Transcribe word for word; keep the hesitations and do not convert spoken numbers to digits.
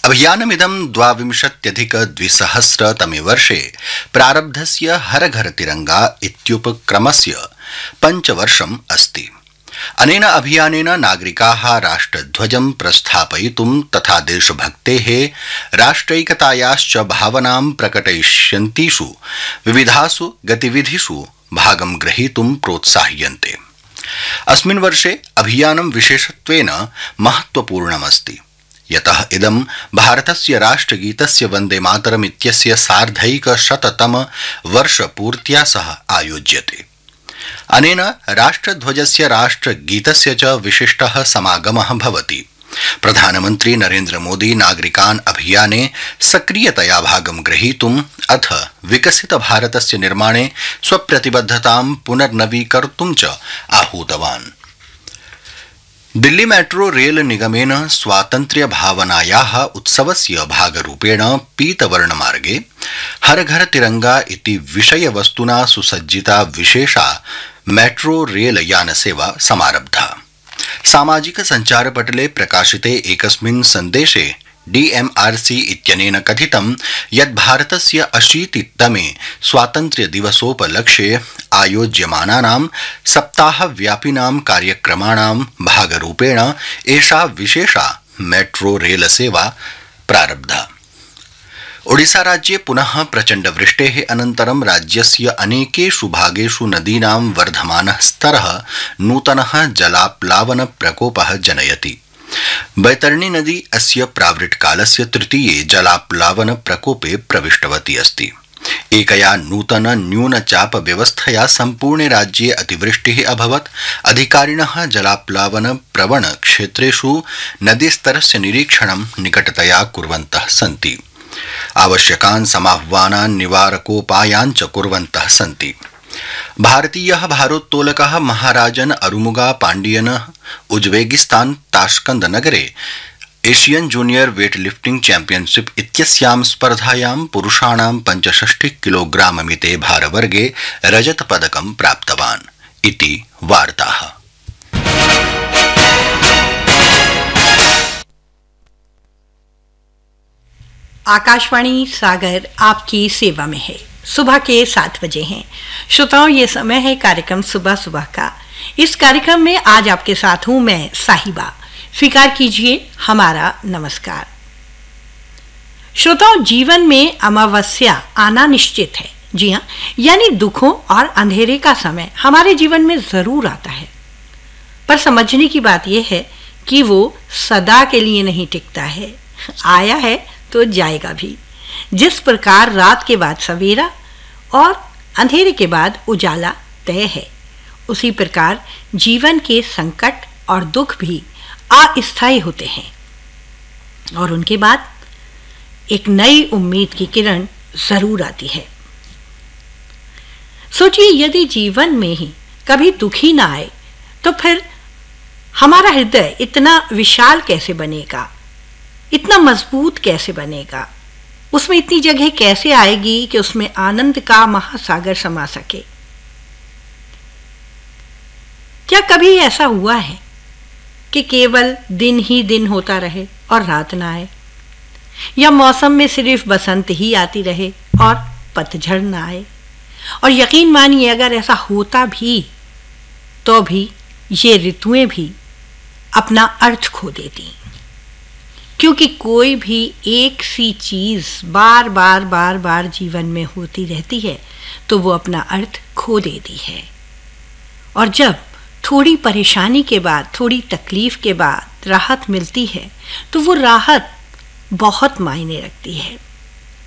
अभियानमिदं द्वाविंशत्यधिकद्विसहस्रतमे वर्षे प्रारब्धस्य हर घर तिरंगा इत्युपक्रमस्य पञ्चवर्षम् अस्ति। अनेन अभियानेन नागरिकाः राष्ट्रध्वजं प्रस्थापयितुं तथा देशभक्तेः राष्ट्रैकतायाश्च भावनां प्रकटयिष्यन्तीषु विविधासु गतिविधिषु भागं ग्रहीतुं प्रोत्साह्यन्ते। अस्मिन् वर्षे अभियानं विशेषत्वेन महत्वपूर्णमस्ति, यतः इदं भारतस्य राष्ट्रगीतस्य वन्दे मातरम् इत्यस्य सार्धैकशततम वर्षपूर्त्या सह आयोज्यते। अनेन राष्ट्रध्वजस्य राष्ट्रगीतस्य च विशिष्टः समागमः भवति। प्रधानमन्त्री नरेन्द्र मोदी नागरिकान् अभियाने सक्रियतया भागं ग्रहीतुम् अथ विकसित भारतस्य निर्माणे स्वप्रतिबद्धतां पुनर्नवीकर्तुं च आहूतवान्। दिल्ली मेट्रो रेल निगमेन स्वातन्त्र्य भावनायाः उत्सवस्य भागरूपेण पीतवर्णमार्गे हर घर तिरंगा इति विषयवस्तुना सुसज्जिता विशेषा मेट्रो रेल यानसेवा समारब्धा। सामाजिक सञ्चारपटले प्रकाशिते एकस्मिन् सन्देशे डीएमआरसी इत्यनेन कथितं यत् भारतस्य अशीतितमे स्वातन्त्र्यदिवसोपलक्ष्ये आयोज्यमानानां सप्ताहव्यापिनां कार्यक्रमाणां भागरूपेण एषा विशेषा मेट्रो रेल सेवा प्रारब्धा। ओडिशा राज्ये पुनः प्रचण्डवृष्टेः अनन्तरं राज्यस्य अनेकेषु भागेषु नदीनां वर्धमानः स्तरः नूतनः जलाप्लावन प्रकोपः जनयति। बैतरणी नदी अस्य प्रावृट्कालस्य तृतीये जलाप्लावन प्रकोपे प्रविष्टवती अस्ति। एकया नूतन न्यूनचाप व्यवस्थया सम्पूर्णे राज्ये अतिवृष्टिः अभवत्। अधिकारिणः जलाप्लावन प्रवण क्षेत्रेषु नदीस्तरस्य निरीक्षणं निकटतया कुर्वन्तः सन्ति। आवश्यकान् समाह्वानान् निवारकोपायान् च कुर्वन्तः सन्ति। भारतीयः भारोत्तोलकः महाराजन अरुमुगा पाण्डियनः उज्बेकिस्तान ताश्कंद नगरे Asian junior weight lifting championship इत्यस्यां स्पर्धायां पुरुषाणां पञ्चषष्टि किलोग्राम मिते भारवर्गे रजत पदकं प्राप्तवान् इति वार्ताः। आकाशवाणी सागर आपकी सेवा में है। सुबह के सात बजे हैं। श्रोताओं, ये समय है कार्यक्रम सुबह सुबह का। इस कार्यक्रम में आज आपके साथ हूं मैं साहिबा। स्वीकार कीजिए हमारा नमस्कार। श्रोताओं, जीवन में अमावस्या आना निश्चित है। जी हाँ, यानी दुखों और अंधेरे का समय हमारे जीवन में जरूर आता है, पर समझने की बात यह है कि वो सदा के लिए नहीं टिकता है। आया है तो जाएगा भी। जिस प्रकार रात के बाद सवेरा और अंधेरे के बाद उजाला तय है, उसी प्रकार जीवन के संकट और दुख भी अस्थायी होते हैं और उनके बाद एक नई उम्मीद की किरण जरूर आती है। सोचिए, यदि जीवन में ही कभी दुख ही ना आए तो फिर हमारा हृदय इतना विशाल कैसे बनेगा, इतना मजबूत कैसे बनेगा, उसमें इतनी जगह कैसे आएगी कि उसमें आनंद का महासागर समा सके। क्या कभी ऐसा हुआ है कि केवल दिन ही दिन होता रहे और रात ना आए, या मौसम में सिर्फ बसंत ही आती रहे और पतझड़ ना आए? और यकीन मानिए, अगर ऐसा होता भी तो भी ये ऋतुएं भी अपना अर्थ खो देती, क्योंकि कोई भी एक सी चीज बार बार बार बार जीवन में होती रहती है तो वो अपना अर्थ खो देती है। और जब थोड़ी परेशानी के बाद, थोड़ी तकलीफ के बाद राहत मिलती है तो वो राहत बहुत मायने रखती है।